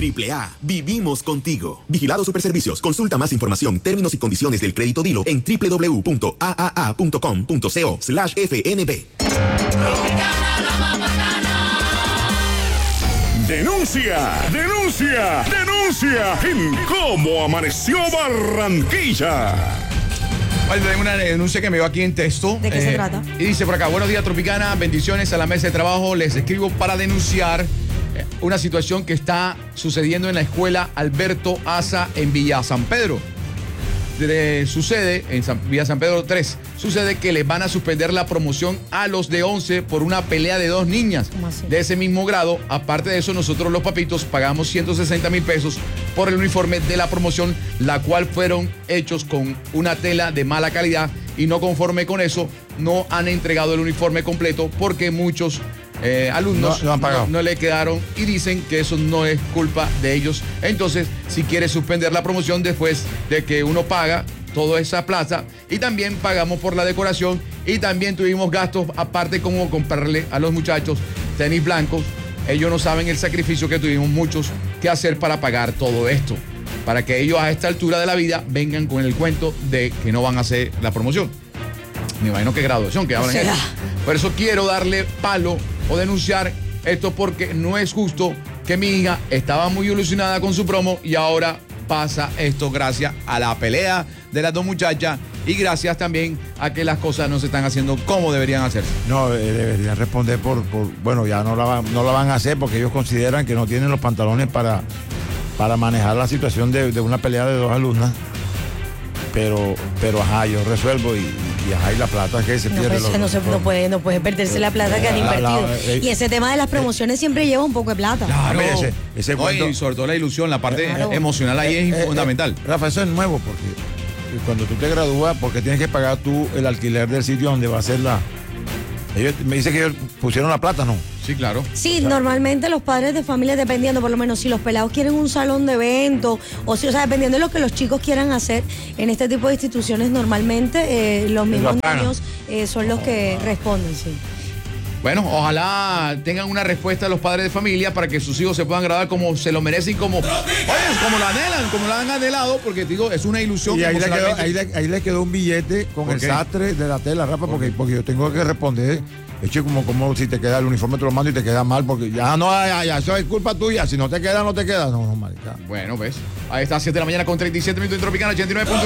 AAA, vivimos contigo. Vigilado Superservicios. Consulta más información, términos y condiciones del crédito Dilo en www.aaa.com.co/FNB. ¡Denuncia! ¡Denuncia! ¡Denuncia! En Cómo Amaneció Barranquilla. Vale, tengo una denuncia que me dio aquí en texto. ¿De qué se trata? Y dice por acá: buenos días, Tropicana, bendiciones a la mesa de trabajo. Les escribo para denunciar una situación que está sucediendo en la escuela Alberto Asa en Villa San Pedro. Sucede, en Villa San Pedro 3, sucede que les van a suspender la promoción a los de 11 por una pelea de 2 niñas de ese mismo grado. Aparte de eso, nosotros los papitos pagamos 160,000 pesos por el uniforme de la promoción, la cual fueron hechos con una tela de mala calidad, y no conforme con eso, no han entregado el uniforme completo porque muchos alumnos no le quedaron, y dicen que eso no es culpa de ellos. Entonces, si quiere suspender la promoción después de que uno paga toda esa plaza, y también pagamos por la decoración, y también tuvimos gastos aparte como comprarle a los muchachos tenis blancos. Ellos no saben el sacrificio que tuvimos muchos que hacer para pagar todo esto, para que ellos a esta altura de la vida vengan con el cuento de que no van a hacer la promoción. Me imagino que graduación, que hablan eso. Por eso quiero darle palo o denunciar esto, porque no es justo que mi hija estaba muy ilusionada con su promo y ahora pasa esto gracias a la pelea de las dos muchachas y gracias también a que las cosas no se están haciendo como deberían hacerse. No, deberían responder bueno, ya no la van a hacer porque ellos consideran que no tienen los pantalones para manejar la situación de una pelea de 2 alumnas. Pero ajá, yo resuelvo y ajá, y la plata que se pierde. No puede perderse la plata que han invertido. Y ese tema de las promociones siempre lleva un poco de plata. Claro, ese cuento, y sobre todo la ilusión, la parte emocional ahí es fundamental. Rafa, eso es nuevo, porque cuando tú te gradúas, porque tienes que pagar tú el alquiler del sitio donde va a ser ellos me dicen que ellos pusieron la plata, ¿no? Sí, claro. Sí, normalmente los padres de familia, dependiendo, por lo menos si los pelados quieren un salón de eventos, o sea, dependiendo de lo que los chicos quieran hacer en este tipo de instituciones, normalmente los mismos niños son los que responden, sí. Bueno, ojalá tengan una respuesta de los padres de familia para que sus hijos se puedan graduar como se lo merecen, como la anhelan, como la han anhelado, porque digo, es una ilusión. Y ahí le quedó un billete con el sastre de la tela, Rafa, porque yo tengo que responder. Eche como si te queda el uniforme, te lo mando y te queda mal, porque ya eso es culpa tuya. Si no te queda, no te queda. No, marica. Bueno, ves. Ahí está, 7 de la mañana con 37 minutos en Tropicana 89.1.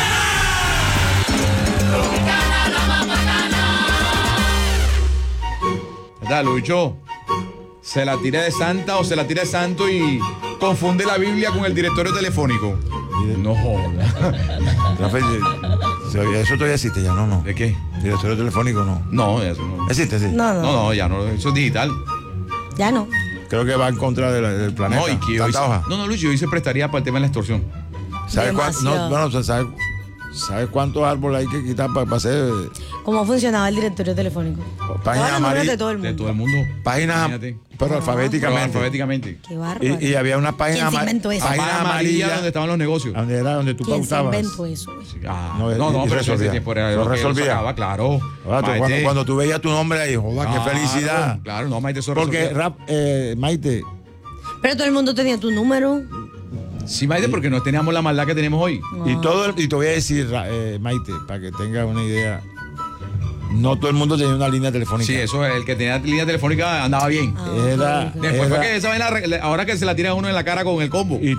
¿Verdad, Lucho? ¿Se la tira de santa o se la tira de santo y confunde la Biblia con el directorio telefónico? No joda. Rafael, eso todavía existe ya, ¿no? ¿De qué? Directorio telefónico, no. No, eso no. ¿Existe, sí? No, ya no. Eso es digital. Ya no. Creo que va en contra del planeta. No, y que no, Lucho, hoy se prestaría para el tema de la extorsión. ¿Sabes cuánto? ¿Sabes cuántos árboles hay que quitar para hacer? ¿Cómo funcionaba el directorio telefónico? Páginas amarillas de todo el mundo. De todo el mundo. Páginas, pero alfabéticamente. Qué bárbaro. Y había una página amarilla donde estaban los negocios. Donde tú pautabas. ¿Quién se inventó eso? No, pero ese tiempo era lo resolvía. Claro. Cuando tú veías tu nombre ahí, joda, qué felicidad. Claro, no, Maite, eso porque Maite. Pero todo el mundo tenía tu número. Sí, Maite, porque no teníamos la maldad que tenemos hoy. Y te voy a decir, Maite, para que tengas una idea, no todo el mundo tenía una línea telefónica. Sí, eso, el que tenía línea telefónica andaba bien. Después fue que esa vaina, ahora que se la tira uno en la cara con el combo. Y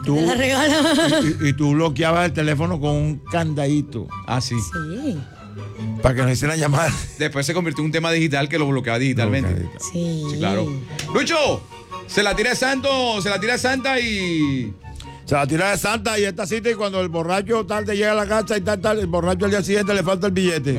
tú bloqueabas el teléfono con un candadito. Ah, sí. Sí. Para que no hicieran llamar. Después se convirtió en un tema digital que lo bloqueaba digitalmente. Sí, claro. Lucho, se la tira de santo, se la tira de santa y... Se la tira de santa y esta cita, y cuando el borracho tarde llega a la casa y tal, el borracho al día siguiente le falta el billete.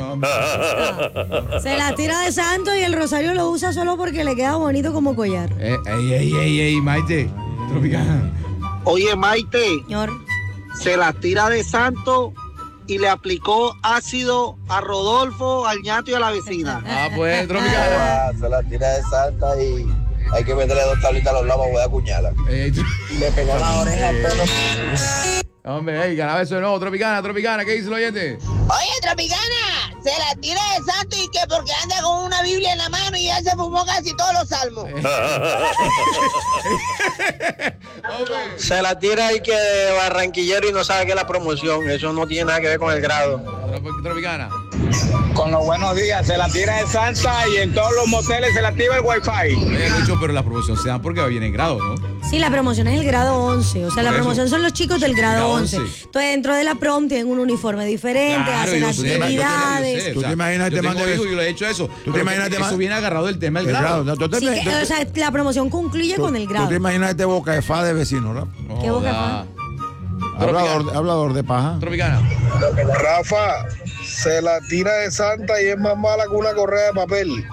Se la tira de santo y el rosario lo usa solo porque le queda bonito como collar. Ey, Maite. Tropicana. Oye, Maite. Señor. Se la tira de santo y le aplicó ácido a Rodolfo, al ñato y a la vecina. Pues, Tropicana. Se la tira de santa y... hay que meterle 2 tablitas a los lados, voy a acuñarla. Le pegó la oreja al perro. Hombre, ganaba eso de nuevo. Tropicana, ¿qué dice el oyente? Oye, Tropicana, se la tira de santo y que porque anda con una Biblia en la mano y ya se fumó casi todos los salmos. Se la tira y que barranquillero y no sabe qué es la promoción. Eso no tiene nada que ver con el grado. Tropicana. Con los buenos días, se la tira de Santa y en todos los moteles se la activa el wifi. Lucho, pero la promoción se da porque viene en grado, ¿no? Sí, la promoción es el grado 11. O sea, la promoción son los chicos del grado 11. Entonces, dentro de la prom tienen un uniforme diferente, hacen actividades. ¿Tú te imaginas el tema de yo lo he hecho eso? ¿Tú te imaginas eso viene agarrado del tema del grado? Sí, o sea, la promoción concluye con el grado. ¿Tú te imaginas este boca de fa de vecino, ¿no? ¿Qué boca de fa? Hablador de paja. Tropicana. Rafa, se la tira de Santa y es más mala que una correa de papel.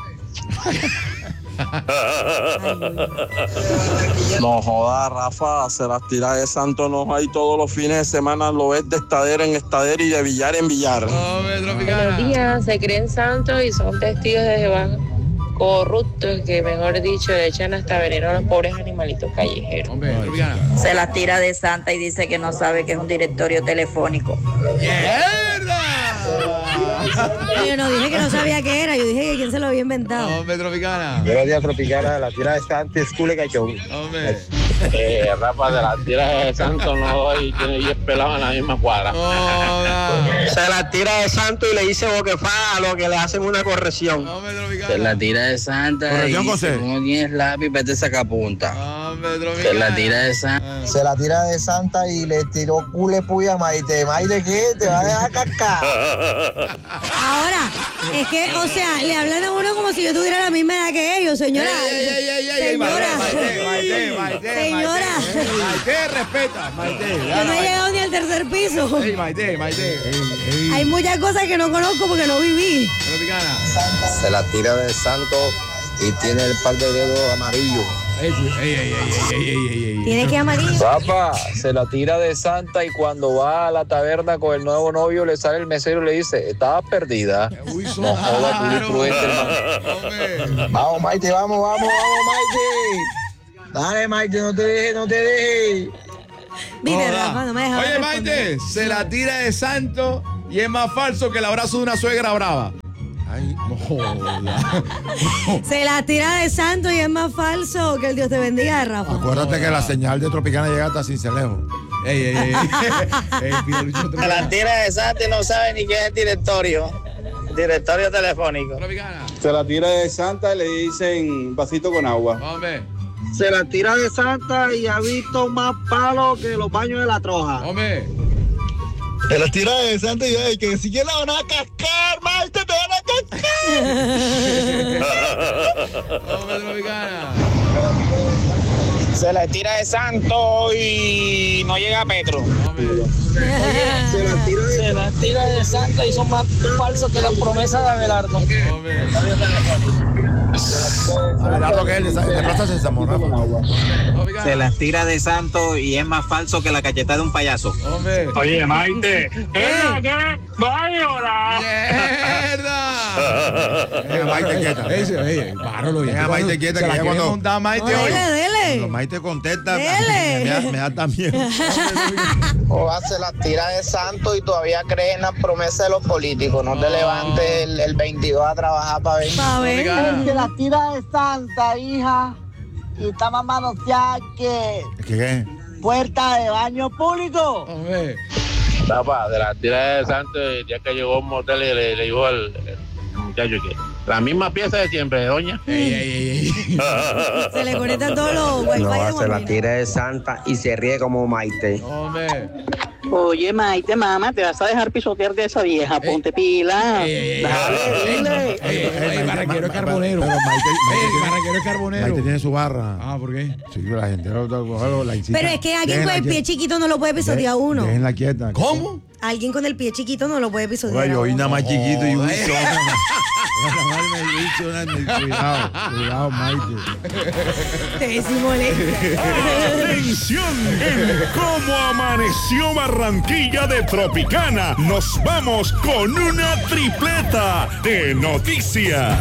No joda, Rafa, se las tira de Santo, no hay todos los fines de semana, lo ves de estadera en estadera y de billar en billar. Buenos días, se creen santos y son testigos de Jehová corruptos que, mejor dicho, le echan hasta veneno a los pobres animalitos callejeros. Se las tira de Santa y dice que no sabe que es un directorio telefónico. Yo no dije que no sabía qué era, yo dije que quién se lo había inventado. Hombre, Tropicana. Buenos días, Tropicana, la tira de Santa es cool cachón. Hombre. Rafa, de la tira de Santo no doy, tiene 10 pelados en la misma cuadra. Se la tira de Santo y le dice boquefada a lo que le hacen una corrección. Se la tira de Santa y si no tienes lápiz, vete sacapunta. Se la tira de Santa. Se la tira de Santa y le tiró cule puya a Maite. ¿Maite qué? Te va a dejar cascar. Ahora, es que, o sea, le hablan a uno como si yo tuviera la misma edad que ellos, señora. Señora. Maite, respeta. Maite. Yo no he llegado ni al tercer piso. Maite. Hay muchas cosas que no conozco porque no viví. Se la tira de Santo y tiene el par de dedos amarillos. ¿Tiene que amarillo? Rafa, se la tira de Santa y cuando va a la taberna con el nuevo novio le sale el mesero y le dice, estabas perdida. No jodas, tú imprudente, hermano. Vamos, Maite, vamos, Maite. Dale, Maite, no te dejes. Dime, Rafa, no me dejas. Oye, Maite, se la tira de Santo y es más falso que el abrazo de una suegra brava. Ay, no joda. Se la tira de Santo y es más falso que el Dios te bendiga, Rafa. Acuérdate que la señal de Tropicana llega hasta Cincelejo. Se la tira de Santo y no sabe ni qué es el directorio. Directorio telefónico. Se la tira de Santa y le dicen vasito con agua. Hombre. Se la tira de Santa y ha visto más palos que los baños de la Troja. Hombre. Se la tira de Santa y ay, que si que la van a cascar, Maite, te van a cascar. Hombre, Tropicana. Se la tira de Santo y no llega a Petro. Se la tira de Santa y son más falsos que las promesas de Abelardo. Abelardo que es de Plaza Sésamo, Rafa. Se la tira de Santo y es más falso que la cachetada de un payaso. Oye, Maite, ¿qué? ¡Va a llorar! ¡Mierda! Maite quieta. Páralo bien. Maite quieta, que ya cuando Maite hoy. Dele. Maite contesta, Dele. me da también. O hace la tira de Santo y todavía crees en las promesas de los políticos. No te levantes el 22 a trabajar para ver. Se la tira de Santa, hija, y está más manoseada que ¿Qué? puerta de baño público. Rafa, de la tira de Santo, el día que llegó a un motel y le dijo al muchacho que la misma pieza de siempre, doña. Se le conectan todos los wifi. No, hace la tira de Santa y se ríe como Maite. Hombre. Oye, Maite, mamá, te vas a dejar pisotear de esa vieja, ponte pila. Dale, dile. Barranquero es carbonero. Pero Barranquero es carbonero. Maite tiene su barra. Ah, ¿por qué? Sí, la gente la incita. Pero es que alguien con el pie chiquito no lo puede pisotear a uno. Déjenla quieta. ¿Cómo? Alguien con el pie chiquito no lo puede pisotear. Yo hoy nada más chiquito y un Cuidado, Maite. Te decimos Atención, en Cómo Amaneció Barranquilla de Tropicana, nos vamos con una tripleta de noticias.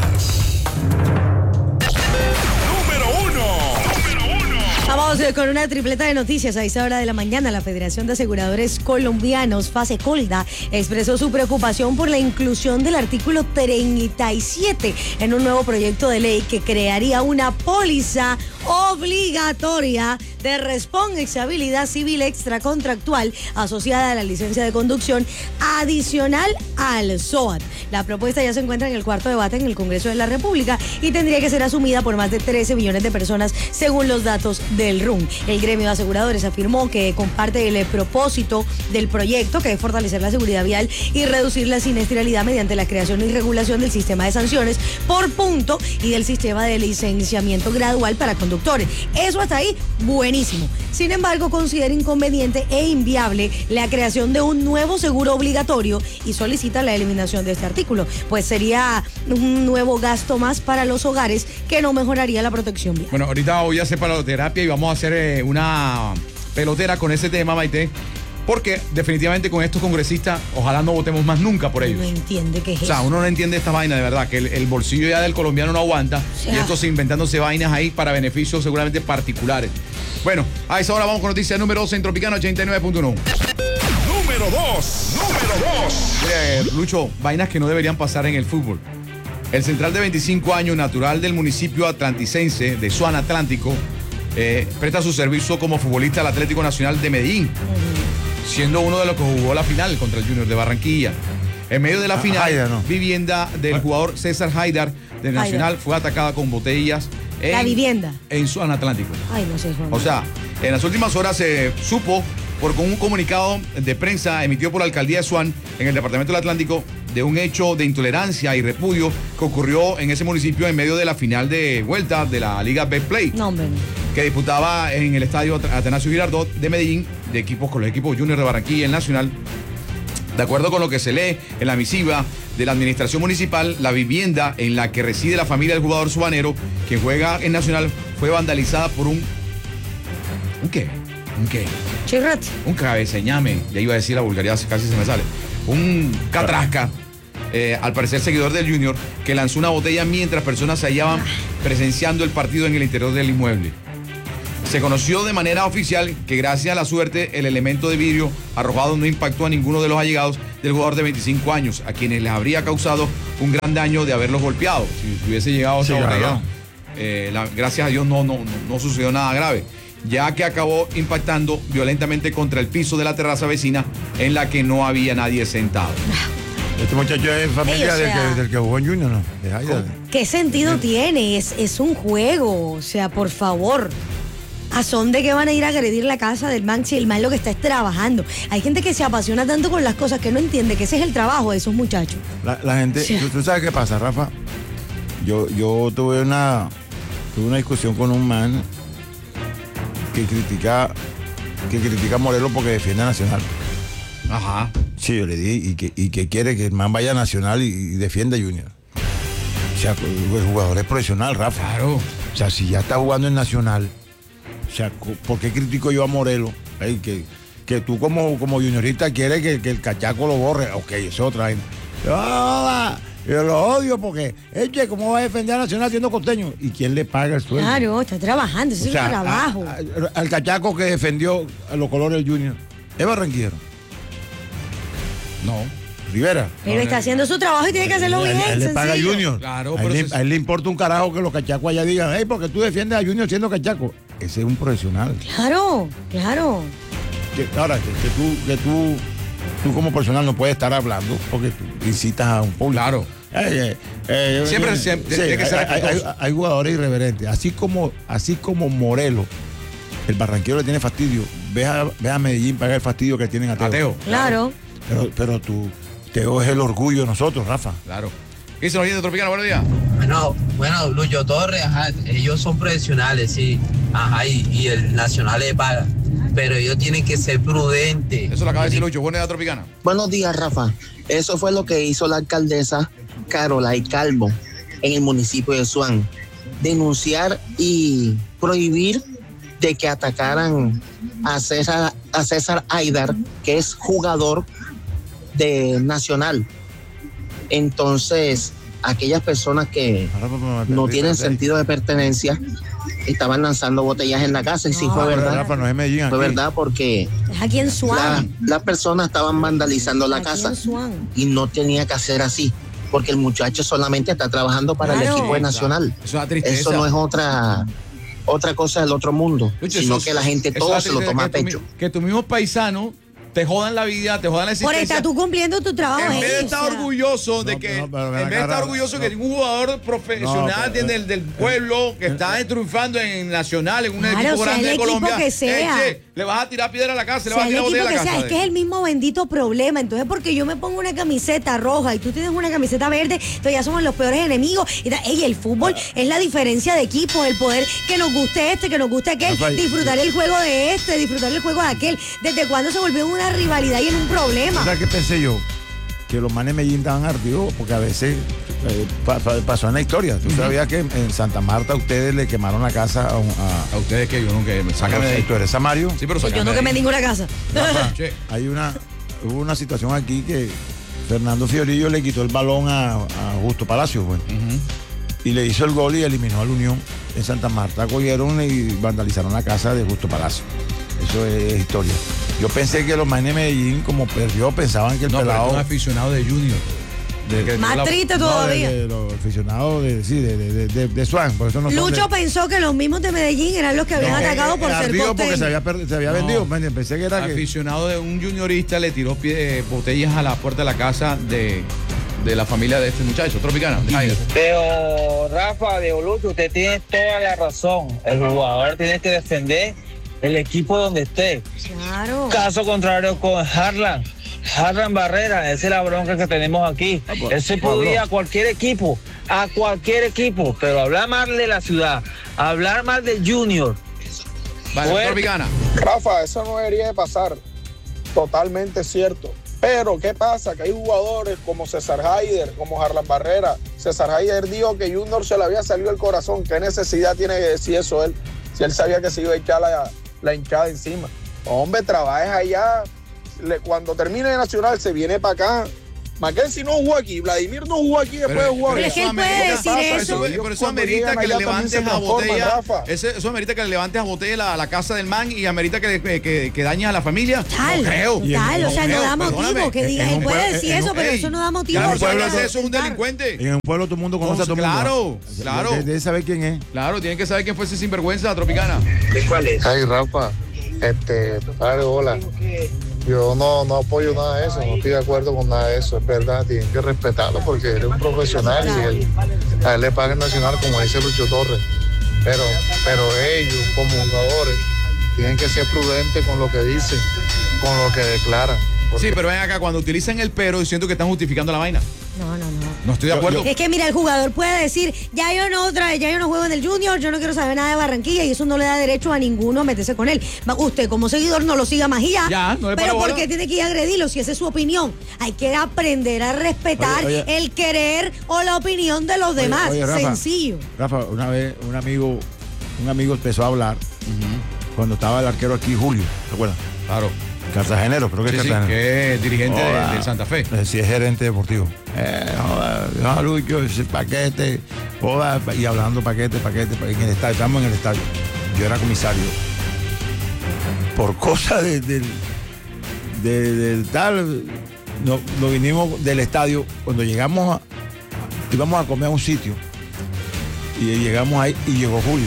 Vamos con una tripleta de noticias. A esa hora de la mañana, la Federación de Aseguradores Colombianos, FASECOLDA, expresó su preocupación por la inclusión del artículo 37 en un nuevo proyecto de ley que crearía una póliza obligatoria de responsabilidad civil extracontractual asociada a la licencia de conducción adicional al SOAT. La propuesta ya se encuentra en el cuarto debate en el Congreso de la República y tendría que ser asumida por más de 13 millones de personas según los datos del RUN. El gremio de aseguradores afirmó que comparte el propósito del proyecto, que es fortalecer la seguridad vial y reducir la siniestralidad mediante la creación y regulación del sistema de sanciones por punto y del sistema de licenciamiento gradual para conductores. Eso hasta ahí, buenísimo. Sin embargo, considera inconveniente e inviable la creación de un nuevo seguro obligatorio y solicita la eliminación de este artículo, pues sería un nuevo gasto más para los hogares que no mejoraría la protección vial. Bueno, ahorita voy a hacer paloterapia y vamos a hacer una pelotera con ese tema, Maite, porque definitivamente con estos congresistas ojalá no votemos más nunca por ellos. No entiende qué es O sea, eso. uno no entiende esta vaina de verdad, que el bolsillo ya del colombiano no aguanta y estos inventándose vainas ahí para beneficios seguramente particulares. Bueno, a esa hora vamos con noticia número 2 en Tropicana 89.1. Número 2. Lucho, vainas que no deberían pasar en el fútbol. El central de 25 años, natural del municipio atlanticense de Swan Atlántico, presta su servicio como futbolista al Atlético Nacional de Medellín, siendo uno de los que jugó la final contra el Junior de Barranquilla. En medio de la final, vivienda del jugador César Haidar de Nacional fue atacada con botellas en Swan Atlántico. Ay, no sé, Juan. O sea, en las últimas horas se supo por un comunicado de prensa emitido por la alcaldía de Swan en el departamento del Atlántico de un hecho de intolerancia y repudio que ocurrió en ese municipio en medio de la final de vuelta de la Liga Betplay, que disputaba en el estadio Atanasio Girardot de Medellín con los equipos Junior de Barranquilla y el Nacional. De acuerdo con lo que se lee en la misiva de la administración municipal, la vivienda en la que reside la familia del jugador subanero que juega en Nacional fue vandalizada por ¿Un qué? Chirrate. Un cabeceñame, ya iba a decir la vulgaridad, casi se me sale. Un catrasca, al parecer seguidor del Junior, que lanzó una botella mientras personas se hallaban presenciando el partido en el interior del inmueble. Se conoció de manera oficial que gracias a la suerte el elemento de vidrio arrojado no impactó a ninguno de los allegados del jugador de 25 años, a quienes les habría causado un gran daño de haberlos golpeado. Si hubiese llegado a esa botella, gracias a Dios no sucedió nada grave, ya que acabó impactando violentamente contra el piso de la terraza vecina en la que no había nadie sentado. Este muchacho es familia del que jugó en Junior, ¿no? ¿Qué sentido tiene? Es un juego, o sea, por favor. ¿A son de que van a ir a agredir la casa del man si el man lo que está es trabajando? Hay gente que se apasiona tanto con las cosas que no entiende que ese es el trabajo de esos muchachos. La gente, ¿tú sabes qué pasa, Rafa? Yo tuve una discusión con un man que critica a Morelos porque defiende a Nacional. Ajá. Sí, yo le dije y que quiere que el man vaya a Nacional y defienda a Junior. O sea, el jugador es profesional, Rafa. Claro. O sea, si ya está jugando en Nacional, o sea, ¿por qué critico yo a Morelos? Que tú como juniorista quieres que el cachaco lo borre. Ok, eso es otra vaina. Yo lo odio porque, ¿cómo va a defender a Nacional siendo costeño? ¿Y quién le paga el sueldo? Claro, está trabajando, ese es su trabajo. Al cachaco que defendió a los colores del Junior, ¿es barranquillero? No. Rivera. Pero está haciendo su trabajo y tiene que hacerlo bien. Él le paga a Junior. Claro, a él le importa un carajo que los cachacos allá digan, porque tú defiendes a Junior siendo cachaco. Ese es un profesional. Claro. Ahora, que tú como personal no puedes estar hablando porque tú incitas a un público. Claro. Siempre tiene que ser hay jugadores irreverentes. Así como Morelos, el barranquero le tiene fastidio. Ve a Medellín para el fastidio que tienen a Teo. Claro. Pero Teo es el orgullo de nosotros, Rafa. Claro. ¿Qué dice los oyentes de Tropicana? Buenos días. Bueno, Lucho Torres, ellos son profesionales, sí. Y el Nacional le paga. Pero ellos tienen que ser prudentes. Eso lo acaba de decir Lucho. Buenos días, Tropicana. Buenos días, Rafa. Eso fue lo que hizo la alcaldesa Carolay Calvo en el municipio de Swan. Denunciar y prohibir de que atacaran a César Haidar, que es jugador de Nacional. Entonces, aquellas personas que no tienen sentido de pertenencia estaban lanzando botellas en la casa y sí fue verdad. Rafa, no es Medellín, fue verdad porque es aquí en Swan. Las personas estaban vandalizando la casa y no tenía que hacer así porque el muchacho solamente está trabajando para el equipo de Nacional. Es una tristeza. Eso no es otra otra cosa del otro mundo, sino que la gente todo se lo toma a pecho. Que tus mismos paisanos te jodan la vida, te jodan la existencia. Por estar tú cumpliendo tu trabajo. En vez de estar orgulloso de que, en vez de estar orgulloso que ningún jugador profesional del pueblo que está triunfando en Nacional, en un equipo grande de Colombia, que sea. Le vas a tirar piedra a la casa, le vas a tirar botella a la casa. Es que es el mismo bendito problema. Entonces, porque yo me pongo una camiseta roja y tú tienes una camiseta verde, entonces ya somos los peores enemigos. Y el fútbol es la diferencia de equipos, el poder que nos guste que nos guste aquel, disfrutar el juego de disfrutar el juego de aquel. ¿Desde cuándo se volvió una rivalidad y en un problema? ¿Sabes qué pensé yo? Que los manes de Medellín estaban ardidos porque a veces pasó en la historia. Tú sabías que en Santa Marta ustedes le quemaron la casa a ustedes que yo nunca sácame de ahí. ¿Tú eres Samario? Sí, pero yo no quemé ninguna casa. Hubo una situación aquí que Fernando Fiorillo le quitó el balón a Justo Palacio, bueno, y le hizo el gol y eliminó al Unión. En Santa Marta cogieron y vandalizaron la casa de Justo Palacio. Eso es historia. Yo pensé que los manes de Medellín, como perdió, pensaban que el pelado... No, un aficionado de Junior. Más triste todavía. De los aficionados de Swan. Por eso no Lucho pensó que los mismos de Medellín eran los que habían atacado por ser costeños. Porque se había vendido. Pensé que era aficionado de un juniorista le tiró botellas a la puerta de la casa de la familia de este muchacho, Tropicana. Pero Rafa, Diego Lucho, usted tiene toda la razón. El jugador tiene que defender el equipo donde esté. Claro. Caso contrario con Harlan Barrera, esa es la bronca que tenemos aquí. Él se podía ir a cualquier equipo, pero hablar mal de la ciudad, hablar mal del Junior. Vale, Tropicana. Rafa, eso no debería de pasar. Totalmente cierto. Pero, ¿qué pasa? Que hay jugadores como César Haider, como Harlan Barrera. César Haider dijo que Junior se le había salido el corazón. ¿Qué necesidad tiene de decir eso él? Si él sabía que se iba a echar la hinchada encima. Hombre, trabajes allá. Cuando termine de Nacional se viene para acá. Mackenzie no jugó aquí, Vladimir no jugó aquí, después jugó aquí. Pero es que él puede decir eso. Por eso amerita que le levantes a botella. Eso amerita que le levantes a botella a la casa del man y amerita que dañes a la familia. Tal, no creo. O sea, no da motivo que diga. Él puede decir eso, pero eso no da motivo. Claro, eso es un delincuente. En un pueblo todo el mundo conoce a todo el mundo. Claro. Debe saber quién es. Claro, tienen que saber quién fue ese sinvergüenza, Tropicana. ¿De cuál es? Ay, Rafa, padre, hola. Yo no apoyo nada de eso, no estoy de acuerdo con nada de eso, es verdad, tienen que respetarlo porque él es un profesional y a él le paga el Nacional como dice Lucho Torres, pero ellos como jugadores tienen que ser prudentes con lo que dicen, con lo que declaran. Sí, pero ven acá, cuando utilizan el pero, siento que están justificando la vaina. No. No estoy de acuerdo. Es que mira, el jugador puede decir, ya yo no juego en el Junior, yo no quiero saber nada de Barranquilla y eso no le da derecho a ninguno a meterse con él. Usted como seguidor no lo siga más y ya no le pero ¿por qué tiene que ir a agredirlo si esa es su opinión? Hay que aprender a respetar el querer o la opinión de los demás. Rafa, sencillo. Rafa, una vez un amigo empezó a hablar cuando estaba el arquero aquí, Julio, ¿te acuerdas? Claro. Cartagenero, creo que es Cartagenero. Que es dirigente de Santa Fe. Sí, es gerente deportivo. Lucho, ese paquete, y hablando paquete, en el estadio, estamos en el estadio. Yo era comisario. Por cosa de tal, nos vinimos del estadio, cuando íbamos a comer a un sitio, y llegamos ahí, y llegó Julio.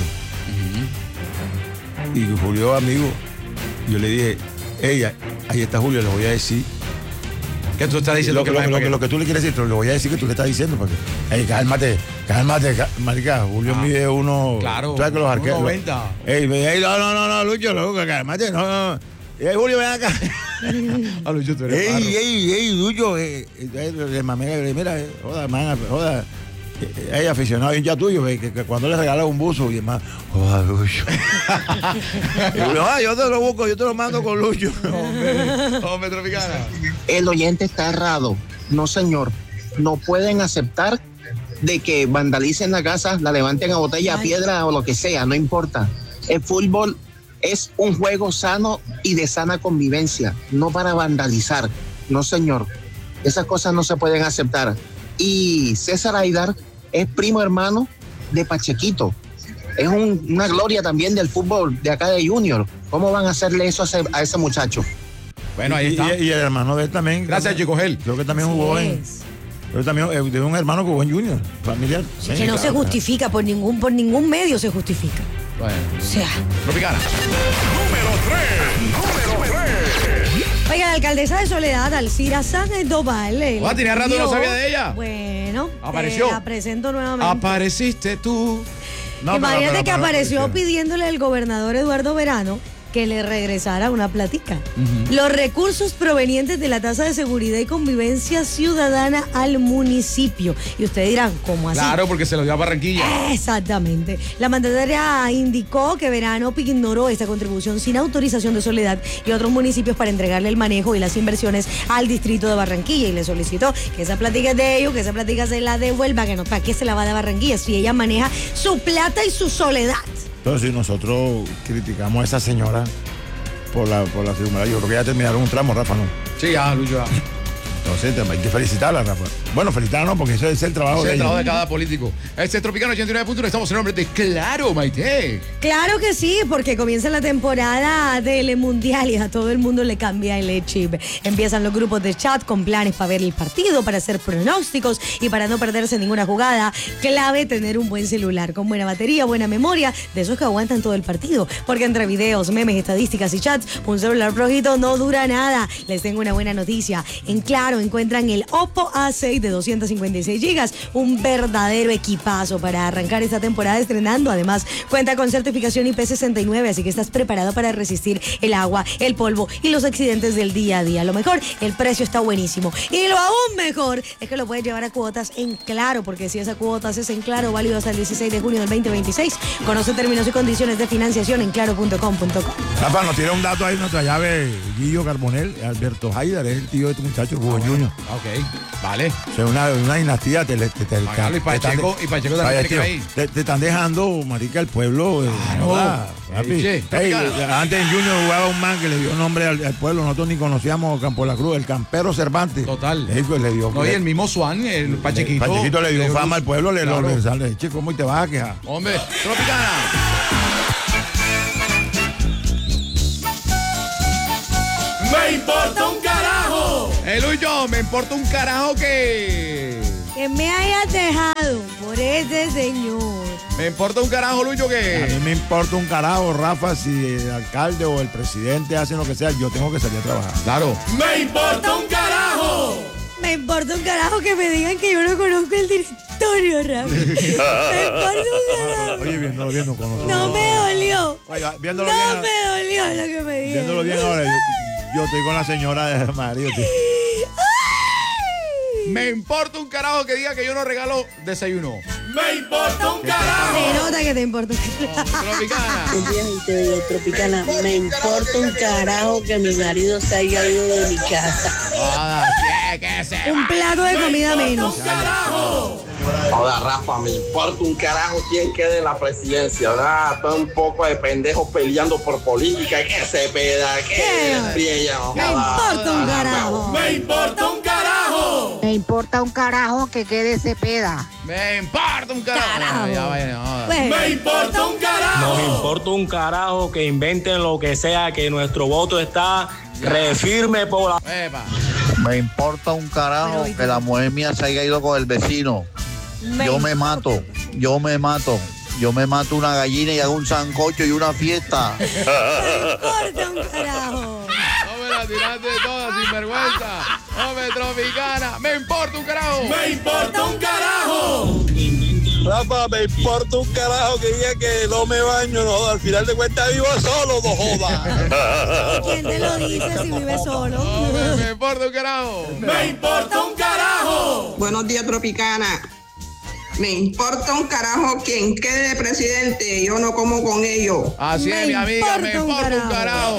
Y Julio, amigo, yo le dije, ahí está Julio, le voy a decir. ¿Qué tú estás diciendo? Lo que tú le quieres decir, pero le voy a decir que tú le estás diciendo. Porque, cálmate, marica, Julio mide uno. Claro, ¿sabes que los arqueros? 90. No, Lucho, cálmate, no. Julio, ven acá. A Lucho, tú eres Lucho, mira, joda. Hay aficionado hincha tuyo que cuando le regalas un buzo y demás, Lucho. Yo te lo busco, yo te lo mando con Lucho. Hombre, Tropicana. El oyente está errado. No, señor. No pueden aceptar de que vandalicen la casa, la levanten a botella, a piedra o lo que sea, no importa. El fútbol es un juego sano y de sana convivencia, no para vandalizar. No, señor. Esas cosas no se pueden aceptar. Y César Haider es primo hermano de Pachequito. Es una gloria también del fútbol de acá de Junior. ¿Cómo van a hacerle eso a ese muchacho? Bueno, ahí está. Y el hermano de él también. Gracias, Chico Gel. Creo que también jugó pero también de un hermano que jugó en Junior, familiar. Que no se justifica, por ningún medio se justifica. Bueno. O sea. Tropicana. Número 3. Oiga, la alcaldesa de Soledad, Alcira Sandoval. Tenía rato no sabía de ella. Bueno, apareció. La presento nuevamente. Apareciste tú. No, imagínate que apareció pidiéndole al gobernador Eduardo Verano que le regresara una platica. Los recursos provenientes de la tasa de seguridad y convivencia ciudadana al municipio. Y ustedes dirán, ¿cómo así? Claro, porque se lo dio a Barranquilla. Exactamente. La mandataria indicó que Verano ignoró esta contribución sin autorización de Soledad y otros municipios para entregarle el manejo y las inversiones al distrito de Barranquilla y le solicitó que esa platica es de ellos, que esa platica se la devuelva, que no, ¿para qué se la va de Barranquilla si ella maneja su plata y su soledad? Entonces, si nosotros criticamos a esa señora por la circunvalación, yo creo que ya terminaron un tramo, Rafa, ¿no? Sí, ya, Lucho. Entonces, hay que felicitarla, Rafa. Bueno, felicitarla no, porque eso es el trabajo de ella. Es el trabajo de cada político. Este es Tropicano 89.1, estamos en nombre de Claro, Maite. Claro que sí, porque comienza la temporada del Mundial y a todo el mundo le cambia el chip. Empiezan los grupos de chat con planes para ver el partido, para hacer pronósticos y para no perderse ninguna jugada. Clave tener un buen celular con buena batería, buena memoria, de esos que aguantan todo el partido. Porque entre videos, memes, estadísticas y chats, un celular rojito no dura nada. Les tengo una buena noticia. En Claro encuentran el Oppo A6 de 256 GB, un verdadero equipazo para arrancar esta temporada estrenando. Además, cuenta con certificación IP69, así que estás preparado para resistir el agua, el polvo y los accidentes del día a día. Lo mejor, el precio está buenísimo. Y lo aún mejor es que lo puedes llevar a cuotas en Claro, porque si esa cuotas es en Claro, válido hasta el 16 de junio del 2026. Conoce términos y condiciones de financiación en claro.com.co. Rafa, nos tira un dato ahí, nuestra llave, Guillo Carbonell, Alberto Haider, es el tío de este muchacho, Rubén Junior. Ok, vale. O sea, una dinastía y Pacheco también tiene ahí. Te están dejando, marica, el pueblo. Antes en Junior jugaba un man que le dio nombre al pueblo, nosotros ni conocíamos Campo de la Cruz, el Campero Cervantes. Total. Le dio, no, y el mismo Swan, el Pachequito. Pachequito le dio fama al pueblo, le sale, che, ¿cómo te vas a quejar? Hombre, Tropicana. Me importa un carajo. Lucho, me importa un carajo que me hayas dejado por ese señor. Me importa un carajo, Lucho, que a mí me importa un carajo, Rafa, si el alcalde o el presidente hacen lo que sea, yo tengo que salir a trabajar. Claro. Me importa un carajo. Me importa un carajo que me digan que yo no conozco el directorio, Rafa. Me importa un carajo. Oye, viéndolo no conozco. No me dolió. Oiga, viéndolo no bien. Me dolió lo que me dijeron. Viéndolo bien ahora, yo estoy con la señora de Mario. Me importa un carajo que diga que yo no regalo desayuno. Me importa un carajo. Se nota que te importa un carajo. Tropicana. Y te digo, Tropicana, me importa un carajo que mi marido se haya ido de mi casa. Un plato de comida menos. Hola, Rafa, me importa un carajo quién quede en la presidencia, ¿verdad? Todo un poco de pendejos peleando por política, que se peda, que friella. Me importa un carajo. Me importa un carajo. Me importa un carajo que quede Cepeda. Me importa un carajo. Me importa un carajo. Nos importa un carajo que inventen lo que sea, que nuestro voto está refirme por la... Me importa un carajo que la mujer mía se haya ido con el vecino. Yo me mato una gallina y hago un sancocho y una fiesta. Me importa un carajo. No me la tiraste toda, sinvergüenza. Hombre, Tropicana. Me importa un carajo. Me importa un carajo. Rafa, me importa un carajo que diga que no me baño, no, al final de cuentas vivo solo, no joda. ¿Quién te lo dice si vives solo? No, me importa un carajo. Me importa un carajo. Buenos días, Tropicana. Me importa un carajo quien quede de presidente, yo no como con ellos. Así es, mi amiga, me importa un carajo.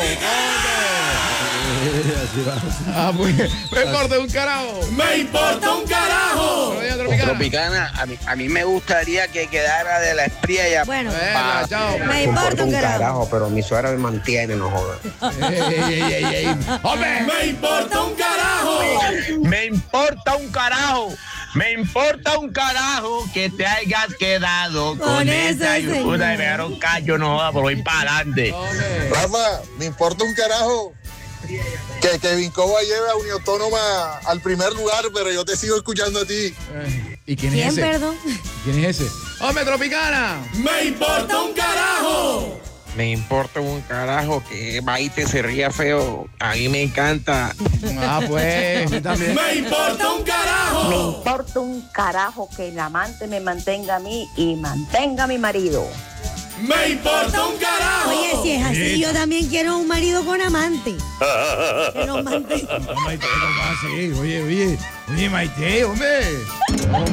Me importa un carajo. Me importa un carajo. Tropicana, a mí me gustaría que quedara de la Espriella. Bueno, chao. Me importa un carajo. Pero mi suegra me mantiene, no joda. ¡Hombre! Me importa un carajo. Me importa un carajo. Me importa un carajo que te hayas quedado con esa ayuda de pegar un callo, no joda, por voy para adelante. Rafa, me importa un carajo que Kevin Coba lleve a Unión Autónoma al primer lugar, pero yo te sigo escuchando a ti. ¿Y quién es ese? Perdón? ¿Quién es ese? ¡Hombre, Tropicana! ¡Me importa un carajo! Me importa un carajo que Maite se ría feo. A mí me encanta. Ah, pues. ¡Me importa un carajo! Me importa un carajo que el amante me mantenga a mí y mantenga a mi marido. ¡Me importa un carajo! Oye, si es así, yo también quiero un marido con amante. Que nos mantenga. Maite, ¿cómo así? Oye, Maite, hombre.